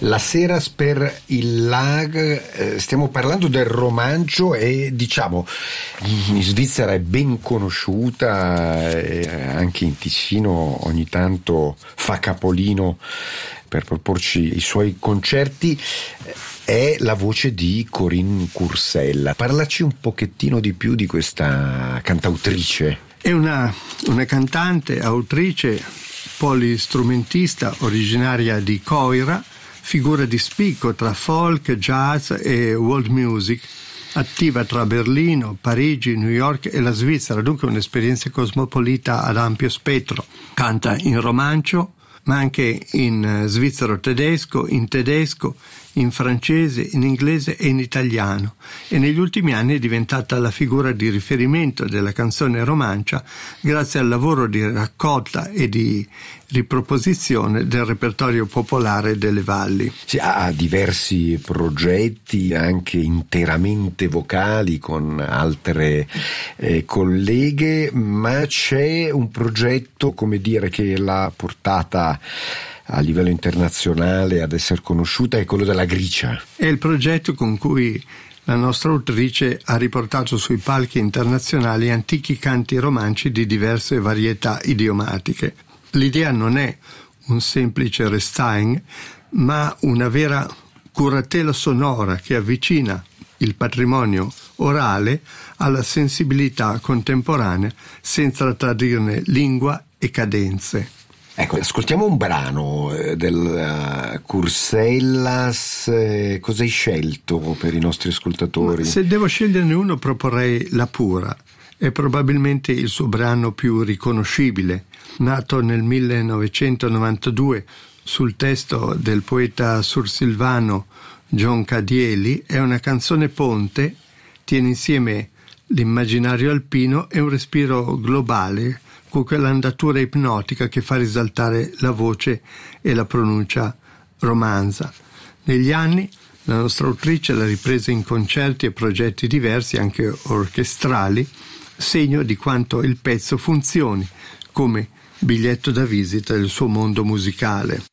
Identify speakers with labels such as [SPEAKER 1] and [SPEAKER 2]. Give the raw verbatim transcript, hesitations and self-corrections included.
[SPEAKER 1] La Seras per il Lag, eh, stiamo parlando del romancio e diciamo in Svizzera è ben conosciuta, eh, anche in Ticino ogni tanto fa capolino per proporci i suoi concerti. È la voce di Corinne Cursella. Parlaci un pochettino di più di questa cantautrice.
[SPEAKER 2] È una, una cantante, autrice, polistrumentista originaria di Coira, figura di spicco tra folk, jazz e world music, attiva tra Berlino, Parigi, New York e la Svizzera, dunque un'esperienza cosmopolita ad ampio spettro. Canta in romancio, ma anche in svizzero tedesco, in tedesco, in francese, in inglese e in italiano, e negli ultimi anni è diventata la figura di riferimento della canzone romancia grazie al lavoro di raccolta e di riproposizione del repertorio popolare delle valli.
[SPEAKER 1] Si ha diversi progetti anche interamente vocali con altre eh, colleghe, ma c'è un progetto, come dire, che l'ha portata a livello internazionale ad essere conosciuta, è quello della Gricia.
[SPEAKER 2] È il progetto con cui la nostra autrice ha riportato sui palchi internazionali antichi canti romanci di diverse varietà idiomatiche. L'idea non è un semplice restyling, ma una vera curatela sonora che avvicina il patrimonio orale alla sensibilità contemporanea senza tradirne lingua e cadenze.
[SPEAKER 1] Ecco, ascoltiamo un brano del uh, Cursellas. Eh, cosa hai scelto per i nostri ascoltatori?
[SPEAKER 2] Ma se devo sceglierne uno, proporrei La Pura. È probabilmente il suo brano più riconoscibile. Nato nel millenovecentonovantadue sul testo del poeta sursilvano John Cadieli, è una canzone ponte, tiene insieme l'immaginario alpino e un respiro globale con quell'andatura ipnotica che fa risaltare la voce e la pronuncia romanza. Negli anni la nostra autrice l'ha ripresa in concerti e progetti diversi, anche orchestrali, segno di quanto il pezzo funzioni come biglietto da visita del suo mondo musicale.